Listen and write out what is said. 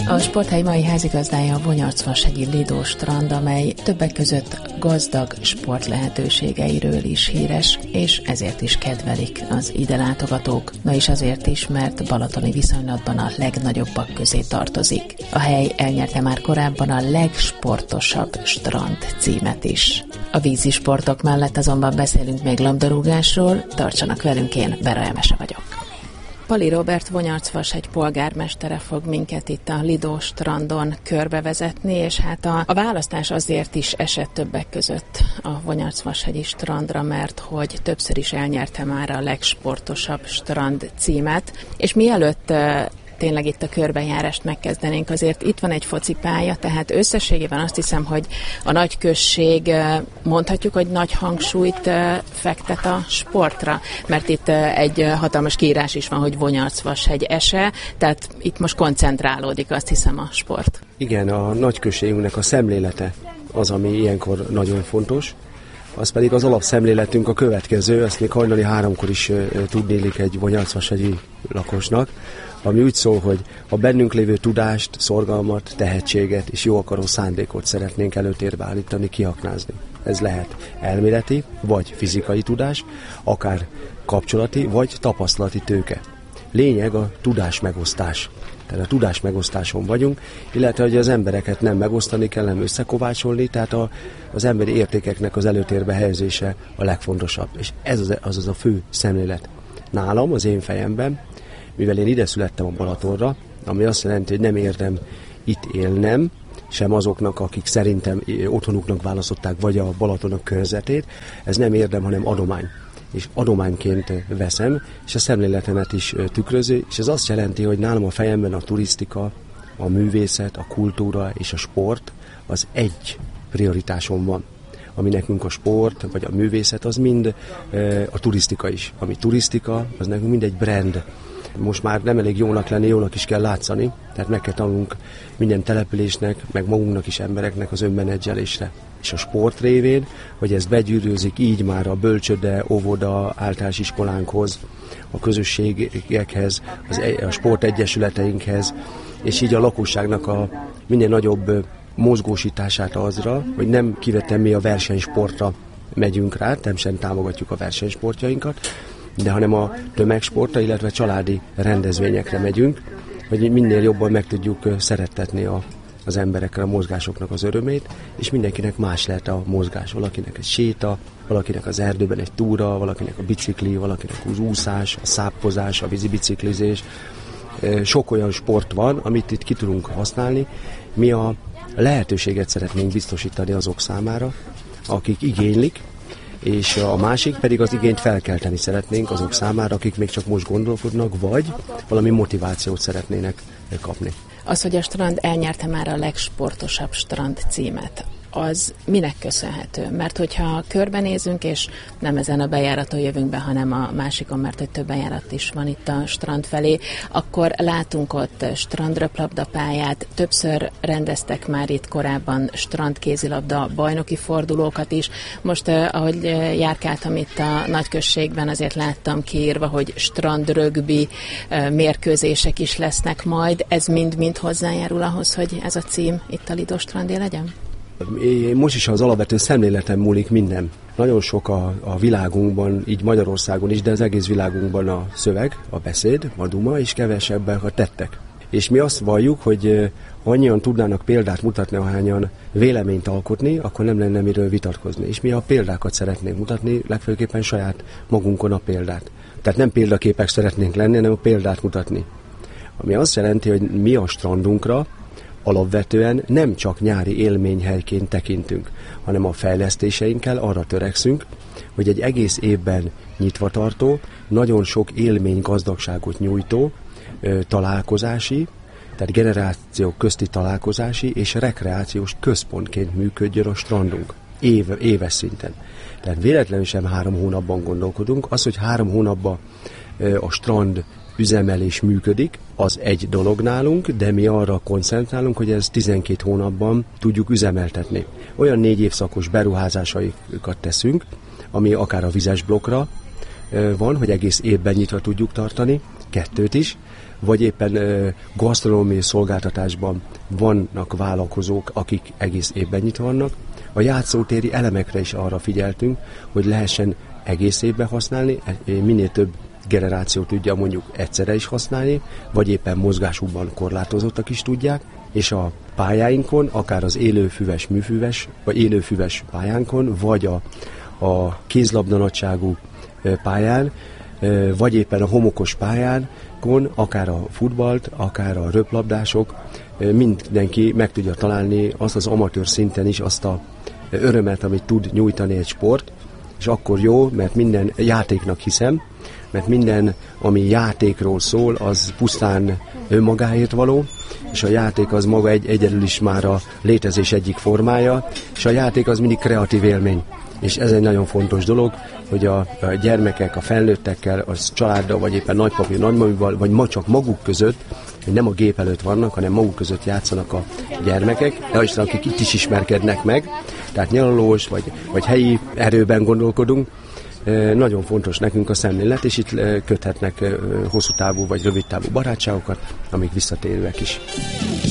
A sporthely mai házigazdája a Vonyarcvashegyi Lido strand, amely többek között gazdag sportlehetőségeiről is híres, és ezért is kedvelik az ide látogatók. Na és azért is, mert balatoni viszonylatban a legnagyobbak közé tartozik. A hely elnyerte már korábban a legsportosabb strand címet is. A vízi sportok mellett azonban beszélünk még labdarúgásról, tartsanak velünk, én Vera Emese vagyok. Pali Róbert Vonyarcvashegy polgármestere fog minket itt a Lido strandon körbevezetni, és hát a választás azért is esett többek között a Vonyarcvashegyi strandra, mert hogy többször is elnyerte már a legsportosabb strand címet, és mielőtt tényleg itt a körbejárást megkezdenénk, azért itt van egy focipálya, tehát összességében azt hiszem, hogy a nagyközség, mondhatjuk, hogy nagy hangsúlyt fektet a sportra, mert itt egy hatalmas kiírás is van, hogy Vonyarcvashegy ese, tehát itt most koncentrálódik, azt hiszem, a sport. Igen, a nagyközségünknek a szemlélete az, ami ilyenkor nagyon fontos. Az pedig az alapszemléletünk a következő, ezt még hajnali 3-kor is tudnélik egy vonyarcvashegyi lakosnak, ami úgy szól, hogy a bennünk lévő tudást, szorgalmat, tehetséget és jó akaró szándékot szeretnénk előtérbe állítani, kiaknázni. Ez lehet elméleti, vagy fizikai tudás, akár kapcsolati, vagy tapasztalati tőke. Lényeg a tudás megosztás. Tehát a tudás megosztáson vagyunk, illetve hogy az embereket nem megosztani kell, nem összekovácsolni, tehát az emberi értékeknek az előtérbe helyezése a legfontosabb. És ez az a fő szemlélet nálam, az én fejemben, mivel én ide születtem a Balatonra, ami azt jelenti, hogy nem érdem itt élnem, sem azoknak, akik szerintem otthonuknak választották, vagy a Balatonok körzetét, ez nem érdem, hanem adomány. És adományként veszem, és a szemléletemet is tükrözi, és ez azt jelenti, hogy nálam a fejemben a turisztika, a művészet, a kultúra és a sport az egy prioritásom van. Ami nekünk a sport, vagy a művészet, az mind a turisztika is. Ami turisztika, az nekünk mind egy brand. Most már nem elég jónak lenni, jónak is kell látszani, tehát meg kell tanulnunk minden településnek, meg magunknak is, embereknek az önmenedzselésre. És a sport révén, hogy ez begyűrűzik így már a bölcsőde, óvoda, általános iskolánkhoz, a közösségekhez, a sportegyesületeinkhez, és így a lakosságnak a minél nagyobb mozgósítását azra, hogy nem kivetem mi a versenysportra megyünk rá, nem sem támogatjuk a versenysportjainkat, de hanem a tömegsportra, illetve családi rendezvényekre megyünk, hogy minél jobban meg tudjuk szerettetni az emberekkel a mozgásoknak az örömét, és mindenkinek más lehet a mozgás. Valakinek egy séta, valakinek az erdőben egy túra, valakinek a bicikli, valakinek az úszás, a száppozás, a vízibiciklizés. Sok olyan sport van, amit itt ki tudunk használni. Mi a lehetőséget szeretnénk biztosítani azok számára, akik igénylik, és a másik pedig az igényt felkelteni szeretnénk azok számára, akik még csak most gondolkodnak, vagy valami motivációt szeretnének kapni. Az, hogy a strand elnyerte már a legsportosabb strand címet, az minek köszönhető? Mert hogyha körbenézünk, és nem ezen a bejáraton jövünk be, hanem a másikon, mert hogy több bejárat is van itt a strand felé, akkor látunk ott strandröplabdapályát, többször rendeztek már itt korábban strandkézilabda bajnoki fordulókat is. Most, ahogy járkáltam itt a nagyközségben, azért láttam kiírva, hogy strandrögbi mérkőzések is lesznek majd. Ez mind-mind hozzájárul ahhoz, hogy ez a cím itt a Lido strandé legyen? Most is az alapvető szemléleten múlik minden. Nagyon sok a világunkban, így Magyarországon is, de az egész világunkban a szöveg, a beszéd, a duma, és kevesebbek a tettek. És mi azt valljuk, hogy ha annyian tudnának példát mutatni, ahányan véleményt alkotni, akkor nem lenne miről vitatkozni. És mi a példákat szeretnénk mutatni, legfőképpen saját magunkon a példát. Tehát nem példaképek szeretnénk lenni, hanem a példát mutatni. Ami azt jelenti, hogy mi a strandunkra alapvetően nem csak nyári élményhelyként tekintünk, hanem a fejlesztéseinkkel arra törekszünk, hogy egy egész évben nyitva tartó, nagyon sok élmény gazdagságot nyújtó találkozási, tehát generációk közti találkozási és rekreációs központként működjön a strandunk éves szinten. Tehát véletlenül sem 3 hónapban gondolkodunk. Az, hogy 3 hónapban a strand üzemelés működik, az egy dolog nálunk, de mi arra koncentrálunk, hogy ez 12 hónapban tudjuk üzemeltetni. Olyan 4 évszakos beruházásaikat teszünk, ami akár a vizes blokkra van, hogy egész évben nyitva tudjuk tartani, 2 is, vagy éppen gasztronómiai szolgáltatásban vannak vállalkozók, akik egész évben nyitva vannak. A játszótéri elemekre is arra figyeltünk, hogy lehessen egész évben használni, minél több generáció tudja mondjuk egyszerre is használni, vagy éppen mozgásukban korlátozottak is tudják, és a pályáinkon, akár az élőfüves, műfüves, vagy élőfüves pályánkon, vagy a kézlabda nagyságú pályán, vagy éppen a homokos pályánkon, akár a futballt, akár a röplabdások, mindenki meg tudja találni azt az amatőr szinten is azt a örömet, amit tud nyújtani egy sport, és akkor jó, mert minden játéknak hiszem, mert minden, ami játékról szól, az pusztán önmagáért való, és a játék az maga egyedül is már a létezés egyik formája, és a játék az mindig kreatív élmény. És ez egy nagyon fontos dolog, hogy a gyermekek, a felnőttekkel, a családdal, vagy éppen nagypapi, nagymamival, vagy ma csak maguk között, hogy nem a gép előtt vannak, hanem maguk között játszanak a gyermekek, és akik itt is ismerkednek meg, tehát nyaralós, vagy helyi erőben gondolkodunk. Nagyon fontos nekünk a szemlélet, és itt köthetnek hosszú távú vagy rövid távú barátságokat, amik visszatérőek is.